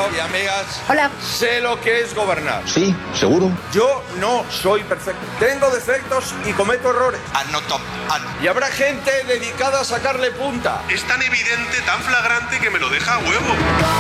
y amigas. Hola. Sé lo que es gobernar. Sí, seguro. Yo no soy perfecto. Tengo defectos y cometo errores. Y habrá gente dedicada a sacarle punta. Es tan evidente, tan flagrante que me lo deja a huevo.